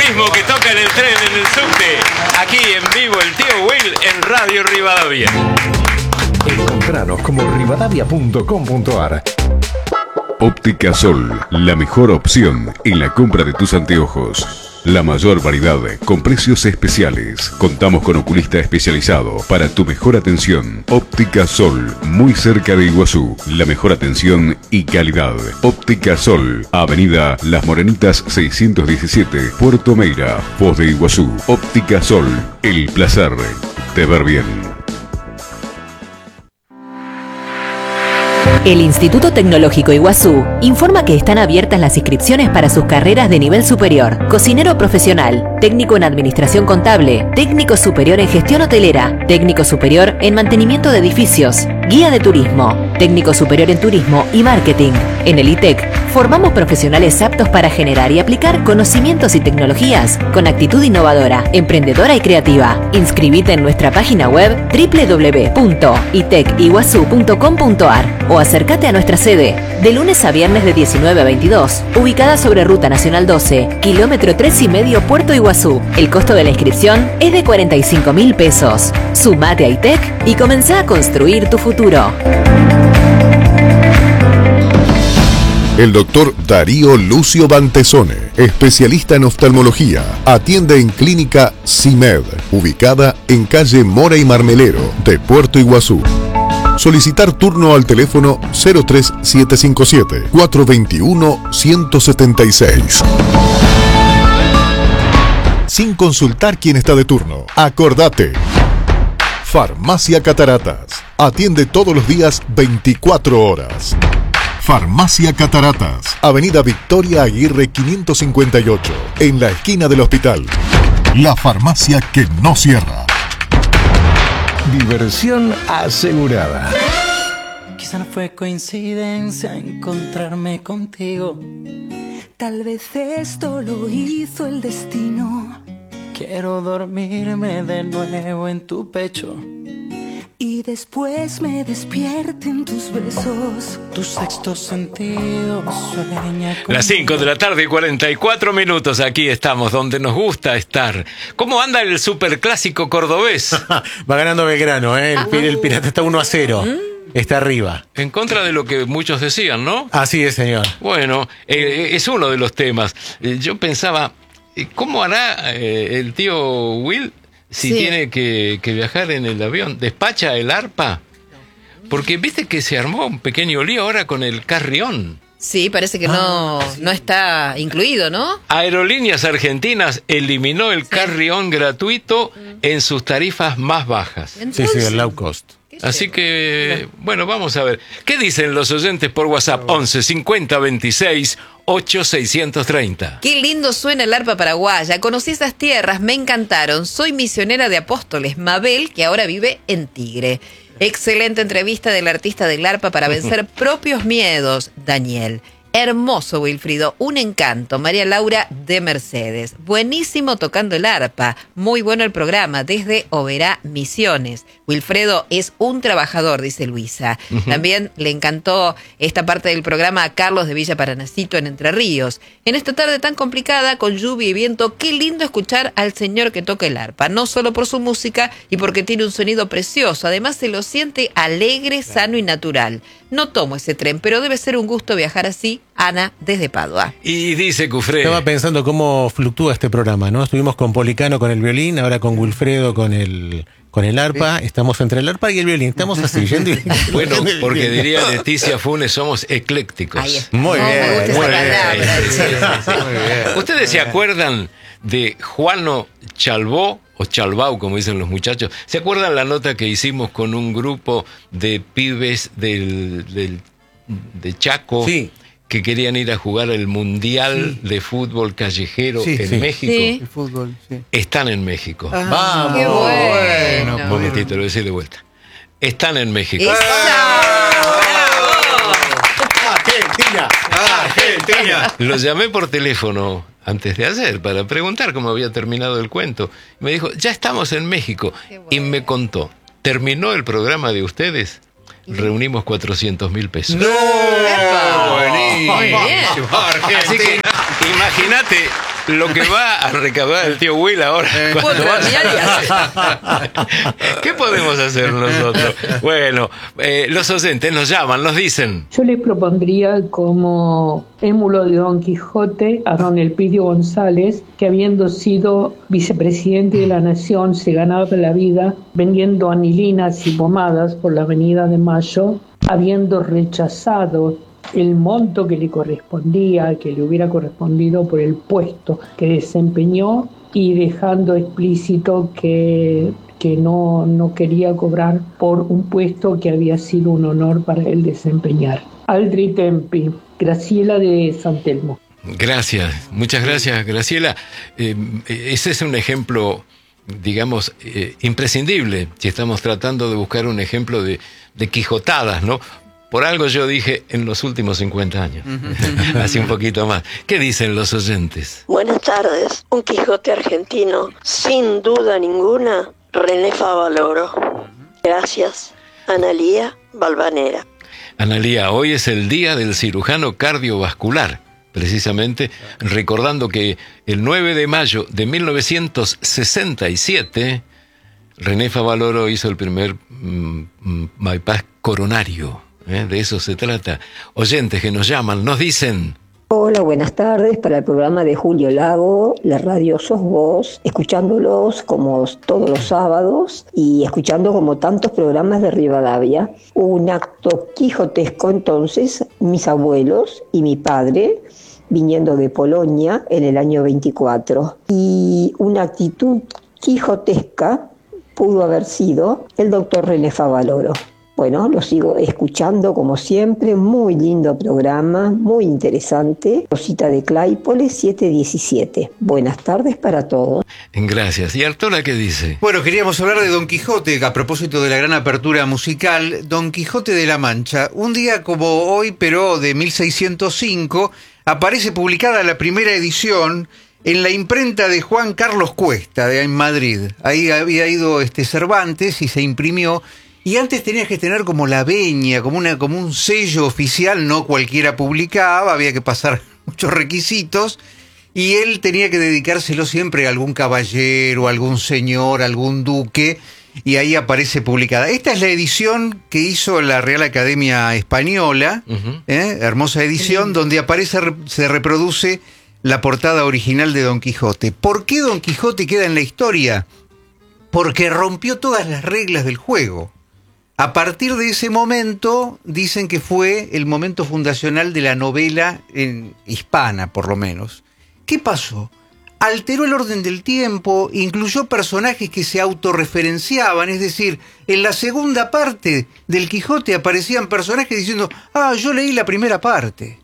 mismo que toca en el tren, en el subte. Aquí en vivo el tío Will en Radio Rivadavia. Encontranos como rivadavia.com.ar. Óptica Sol, la mejor opción en la compra de tus anteojos. La mayor variedad con precios especiales. Contamos con oculista especializado para tu mejor atención. Óptica Sol, muy cerca de Iguazú. La mejor atención y calidad. Óptica Sol, Avenida Las Morenitas 617, Puerto Meira, Foz de Iguazú. Óptica Sol, el placer de ver bien. El Instituto Tecnológico Iguazú informa que están abiertas las inscripciones para sus carreras de nivel superior: cocinero profesional, técnico en administración contable, técnico superior en gestión hotelera, técnico superior en mantenimiento de edificios, guía de turismo, técnico superior en turismo y marketing. En el ITEC formamos profesionales aptos para generar y aplicar conocimientos y tecnologías con actitud innovadora, emprendedora y creativa. Inscribite en nuestra página web www.iteciguazú.com.ar o acércate a nuestra sede de lunes a viernes de 19 a 22, ubicada sobre Ruta Nacional 12, kilómetro 3,5, Puerto Iguazú. El costo de la inscripción es de 45.000 pesos. Sumate a ITEC y comenzá a construir tu futuro. El doctor Darío Lucio Bantesone, especialista en oftalmología, atiende en Clínica CIMED, ubicada en calle Mora y Marmelero de Puerto Iguazú. Solicitar turno al teléfono 03775-421-176. Sin consultar quién está de turno, acordate. Farmacia Cataratas. Atiende todos los días 24 horas. Farmacia Cataratas, Avenida Victoria Aguirre 558, en la esquina del hospital. La farmacia que no cierra. Diversión asegurada. Quizá no fue coincidencia encontrarme contigo. Tal vez esto lo hizo el destino. Quiero dormirme de nuevo en tu pecho y después me despierten tus besos. Tu sexto sentido sueña con... Las 5 de la tarde, 44 minutos. Aquí estamos, donde nos gusta estar. ¿Cómo anda el superclásico cordobés? Va ganando Belgrano, ¿eh? El Pirata está 1-0. Está arriba. En contra de lo que muchos decían, ¿no? Así es, señor. Bueno, es uno de los temas. Yo pensaba, ¿cómo hará el tío Will si tiene que viajar en el avión? ¿Despacha el arpa? Porque viste que se armó un pequeño lío ahora con el Carrión. Sí, parece que no está incluido, ¿no? Aerolíneas Argentinas eliminó el Carrión gratuito en sus tarifas más bajas. Entonces, sí, el low cost. Así que, bueno, vamos a ver. ¿Qué dicen los oyentes por WhatsApp? 11 50 26 8 630. Qué lindo suena el arpa paraguaya. Conocí esas tierras, me encantaron. Soy misionera de Apóstoles, Mabel, que ahora vive en Tigre. Excelente entrevista del artista del arpa para vencer propios miedos, Daniel. Hermoso, Wilfrido, un encanto. María Laura de Mercedes. Buenísimo tocando el arpa. Muy bueno el programa desde Oberá, Misiones. Wilfredo es un trabajador, dice Luisa. También le encantó esta parte del programa a Carlos de Villa Paranacito en Entre Ríos. En esta tarde tan complicada, con lluvia y viento, qué lindo escuchar al señor que toca el arpa. No solo por su música y porque tiene un sonido precioso. Además se lo siente alegre, sano y natural. No tomo ese tren, pero debe ser un gusto viajar así. Ana, desde Padua. Y dice Cufré. Estaba pensando cómo fluctúa este programa, ¿no? Estuvimos con Policano con el violín, ahora con Wilfredo con el arpa. Estamos entre el arpa y el violín. Estamos así, yendo y... Bueno, porque diría Leticia Funes, somos eclécticos. Muy bien. Me gusta Muy esa bien. palabra. Sí. ¿Ustedes se acuerdan de Juano Chalbó, o Chalbau, como dicen los muchachos? ¿Se acuerdan la nota que hicimos con un grupo de pibes de Chaco? Sí. Que querían ir a jugar el Mundial de Fútbol Callejero en México. Sí. El fútbol, sí. Están en México. Vamos. Qué bueno. Un momentito, lo voy a decir de vuelta. Están en México. Argentina. Lo llamé por teléfono antes de ayer para preguntar cómo había terminado el cuento. Me dijo, ya estamos en México. Bueno. Y me contó, ¿terminó el programa de ustedes? Reunimos 400.000 pesos. Muy bien. Así que imagínate lo que va a recaudar el tío Will ahora. cuando ¿Qué podemos hacer nosotros? Bueno, los oyentes nos llaman, nos dicen. Yo les propondría como émulo de Don Quijote a don Elpidio González, que habiendo sido vicepresidente de la Nación se ganaba la vida vendiendo anilinas y pomadas por la Avenida de Mayo, habiendo rechazado el monto que le correspondía, que le hubiera correspondido por el puesto que desempeñó, y dejando explícito que no quería cobrar por un puesto que había sido un honor para él desempeñar. Aldri Tempi, Graciela de San Telmo. Gracias, muchas gracias, Graciela. Ese es un ejemplo, digamos, imprescindible, si estamos tratando de buscar un ejemplo de quijotadas, ¿no? Por algo yo dije en los últimos 50 años, hace un poquito más. ¿Qué dicen los oyentes? Buenas tardes. Un Quijote argentino, sin duda ninguna, René Favaloro. Gracias. Analía Balvanera. Analía, hoy es el día del cirujano cardiovascular, precisamente recordando que el 9 de mayo de 1967, René Favaloro hizo el primer bypass coronario. De eso se trata. Oyentes que nos llaman, nos dicen. Hola, buenas tardes. Para el programa de Julio Lago, la radio Sos Vos, escuchándolos como todos los sábados y escuchando como tantos programas de Rivadavia. Un acto quijotesco entonces, mis abuelos y mi padre, viniendo de Polonia en el año 24. Y una actitud quijotesca pudo haber sido el doctor René Favaloro. Bueno, lo sigo escuchando como siempre, muy lindo programa, muy interesante. Rosita de Claypole, 717. Buenas tardes para todos. Gracias. ¿Y Artola qué dice? Bueno, queríamos hablar de Don Quijote, a propósito de la gran apertura musical. Don Quijote de la Mancha, un día como hoy, pero de 1605, aparece publicada la primera edición en la imprenta de Juan Carlos Cuesta, en Madrid. Ahí había ido Cervantes y se imprimió. Y antes tenías que tener como la venia, como un sello oficial, no cualquiera publicaba, había que pasar muchos requisitos, y él tenía que dedicárselo siempre a algún caballero, algún señor, algún duque, y ahí aparece publicada. Esta es la edición que hizo la Real Academia Española, hermosa edición, donde se reproduce la portada original de Don Quijote. ¿Por qué Don Quijote queda en la historia? Porque rompió todas las reglas del juego. A partir de ese momento, dicen que fue el momento fundacional de la novela hispana, por lo menos. ¿Qué pasó? Alteró el orden del tiempo, incluyó personajes que se autorreferenciaban, es decir, en la segunda parte del Quijote aparecían personajes diciendo, yo leí la primera parte.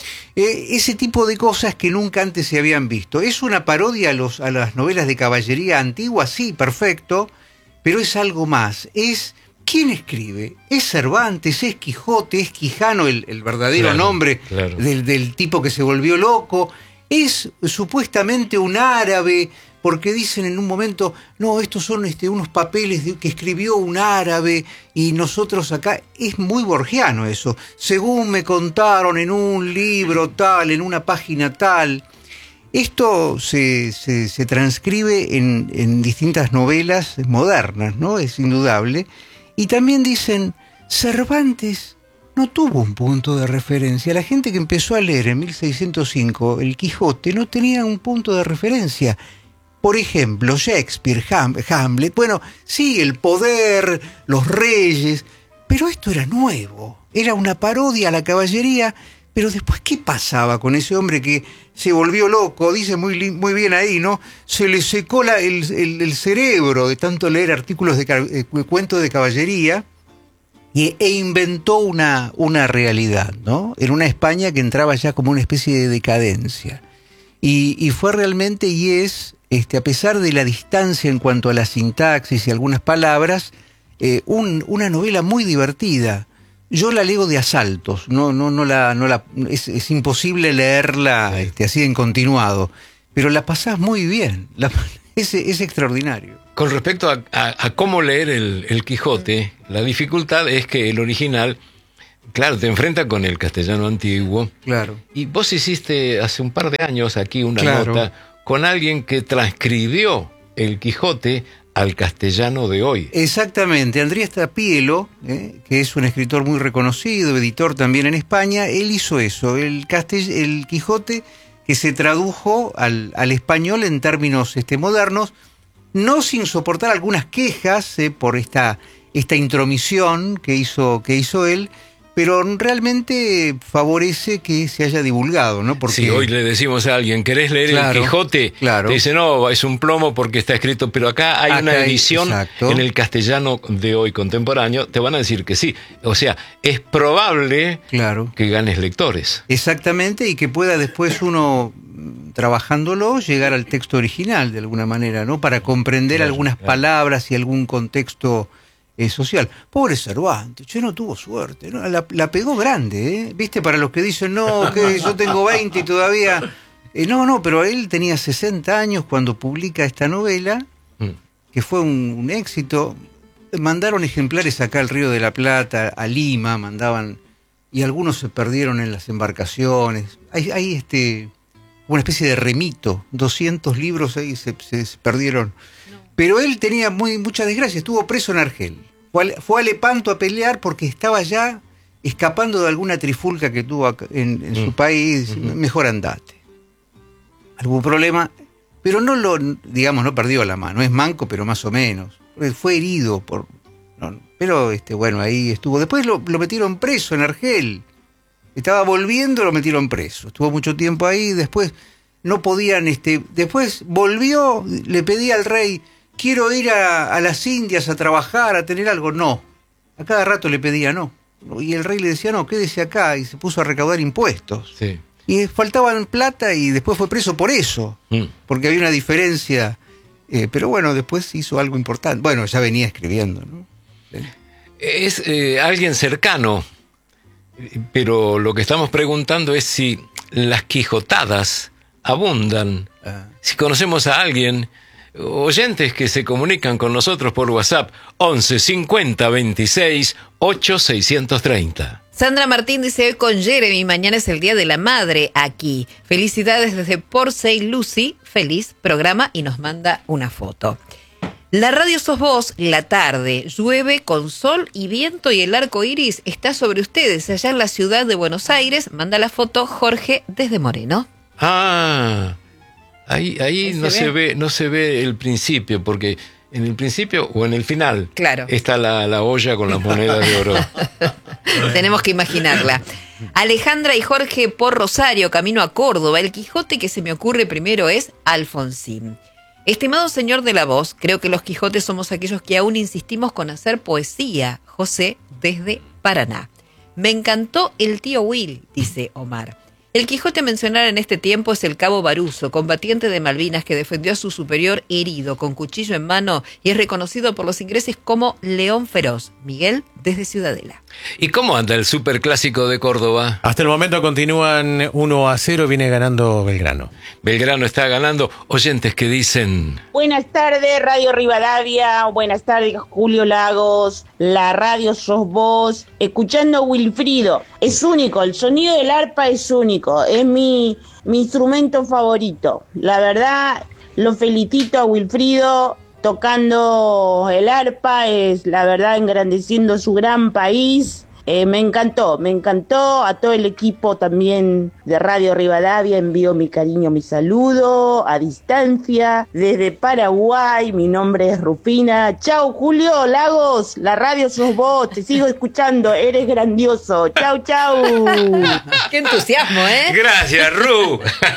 Ese tipo de cosas que nunca antes se habían visto. ¿Es una parodia a las novelas de caballería antiguas? Sí, perfecto, pero es algo más. ¿Quién escribe? ¿Es Cervantes? ¿Es Quijote? ¿Es Quijano el verdadero nombre del tipo que se volvió loco? ¿Es supuestamente un árabe? Porque dicen en un momento, no, estos son unos papeles que escribió un árabe y nosotros acá. Es muy borgiano eso. Según me contaron en un libro tal, en una página tal. Esto se transcribe en distintas novelas modernas, ¿no? Es indudable. Y también dicen, Cervantes no tuvo un punto de referencia. La gente que empezó a leer en 1605 el Quijote no tenía un punto de referencia. Por ejemplo, Shakespeare, Hamlet, bueno, sí, el poder, los reyes, pero esto era nuevo. Era una parodia a la caballería, pero después, ¿qué pasaba con ese hombre que se volvió loco? Dice muy bien ahí, ¿no? Se le secó el cerebro de tanto leer artículos de cuentos de caballería e inventó una realidad, ¿no? En una España que entraba ya como una especie de decadencia. Y fue realmente, y es, a pesar de la distancia en cuanto a la sintaxis y algunas palabras, una novela muy divertida. Yo la leo de asaltos, es imposible leerla así en continuado, pero la pasás muy bien, es extraordinario. Con respecto a cómo leer el Quijote, la dificultad es que el original, claro, te enfrenta con el castellano antiguo. Claro. Y vos hiciste hace un par de años aquí una nota con alguien que transcribió el Quijote al castellano de hoy. Exactamente, Andrea Stapielo, que es un escritor muy reconocido, editor también en España, él hizo eso, el Quijote que se tradujo al español en términos modernos, no sin soportar algunas quejas por esta intromisión que hizo él, pero realmente favorece que se haya divulgado, ¿no? Porque si hoy le decimos a alguien, ¿querés leer el Quijote? Claro. Te dice, no, es un plomo porque está escrito, pero acá hay una edición en el castellano de hoy contemporáneo, te van a decir que sí. O sea, es probable que ganes lectores. Exactamente, y que pueda después uno, trabajándolo, llegar al texto original de alguna manera, ¿no? Para comprender algunas palabras y algún contexto social. Pobre Cervantes, no tuvo suerte, ¿no? La pegó grande, ¿eh? ¿Viste? Para los que dicen, no, que yo tengo 20 y todavía... No, pero él tenía 60 años cuando publica esta novela, que fue un éxito. Mandaron ejemplares acá al Río de la Plata, a Lima, mandaban, y algunos se perdieron en las embarcaciones. Hay una especie de remito, 200 libros ahí se perdieron. Pero él tenía mucha desgracia, estuvo preso en Argel. Fue a Lepanto a pelear porque estaba ya escapando de alguna trifulca que tuvo en su país. Mejor andate. Algún problema, pero no perdió la mano. Es manco, pero más o menos. Fue herido pero bueno, ahí estuvo. Después lo metieron preso en Argel. Estaba volviendo, lo metieron preso. Estuvo mucho tiempo ahí, después no podían, después volvió, le pedía al rey, quiero ir a las Indias a trabajar, a tener algo. No. A cada rato le pedía no. Y el rey le decía, no, quédese acá. Y se puso a recaudar impuestos. Sí. Y faltaban plata y después fue preso por eso. Porque había una diferencia. Pero bueno, después hizo algo importante. Bueno, ya venía escribiendo, ¿no? Es alguien cercano. Pero lo que estamos preguntando es si las quijotadas abundan. Si conocemos a alguien, oyentes que se comunican con nosotros por WhatsApp, 11 50 26 8 630. Sandra Martín dice, hoy con Jeremy, mañana es el Día de la Madre aquí. Felicidades desde Port St. Lucie, feliz programa, y nos manda una foto. La radio sos vos, la tarde, llueve con sol y viento y el arco iris está sobre ustedes, allá en la ciudad de Buenos Aires. Manda la foto Jorge desde Moreno. Ahí no se ve el principio, porque en el principio o en el final está la olla con las monedas de oro. Tenemos que imaginarla. Alejandra y Jorge por Rosario, camino a Córdoba. El Quijote que se me ocurre primero es Alfonsín. Estimado señor de la voz, creo que los Quijotes somos aquellos que aún insistimos con hacer poesía. José desde Paraná. Me encantó el tío Will, dice Omar. El Quijote a mencionar en este tiempo es el cabo Baruzo, combatiente de Malvinas que defendió a su superior herido con cuchillo en mano y es reconocido por los ingleses como León Feroz. Miguel desde Ciudadela. ¿Y cómo anda el superclásico de Córdoba? Hasta el momento continúan 1-0, viene ganando Belgrano. Belgrano está ganando. Oyentes que dicen... Buenas tardes, Radio Rivadavia. Buenas tardes, Julio Lagos. La radio sos vos. Escuchando a Wilfrido. Es único, el sonido del arpa es único. Es mi instrumento favorito. La verdad, lo felicito a Wilfrido. Tocando el arpa, es la verdad engrandeciendo su gran país. Me encantó a todo el equipo también de Radio Rivadavia, envío mi cariño, mi saludo a distancia desde Paraguay. Mi nombre es Rufina. Chau Julio Lagos, la radio sos vos, te sigo escuchando, eres grandioso. Chau. Qué entusiasmo, Gracias, Ru.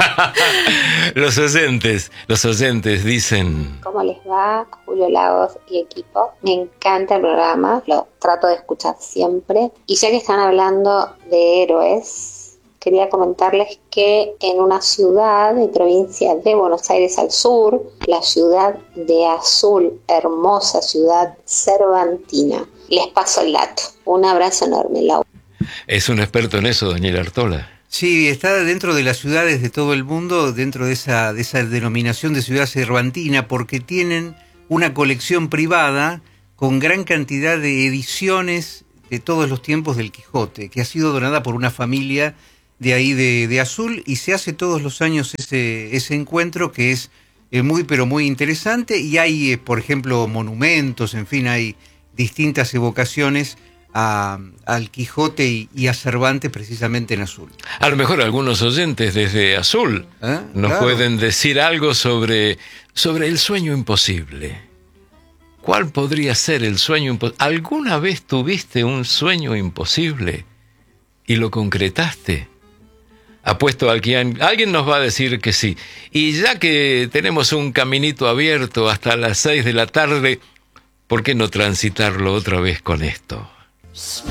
Los oyentes dicen... ¿Cómo les va, Julio Lagos y equipo? Me encanta el programa, lo trato de escuchar siempre. Y ya que están hablando de héroes, quería comentarles que en una ciudad de provincia de Buenos Aires al sur, la ciudad de Azul, hermosa ciudad cervantina. Les paso el dato. Un abrazo enorme, Lau. Es un experto en eso, Daniel Artola. Sí, está dentro de las ciudades de todo el mundo, dentro de esa denominación de ciudad cervantina, porque tienen una colección privada con gran cantidad de ediciones de todos los tiempos del Quijote, que ha sido donada por una familia de ahí de Azul, y se hace todos los años ese encuentro que es muy pero muy interesante, y hay, por ejemplo, monumentos, en fin, hay distintas evocaciones al Quijote y a Cervantes precisamente en Azul. A lo mejor algunos oyentes desde Azul nos pueden decir algo sobre el sueño imposible. ¿Cuál podría ser el sueño imposible? ¿Alguna vez tuviste un sueño imposible y lo concretaste? Apuesto a que alguien nos va a decir que sí. Y ya que tenemos un caminito abierto hasta las 6 de la tarde, ¿por qué no transitarlo otra vez con esto?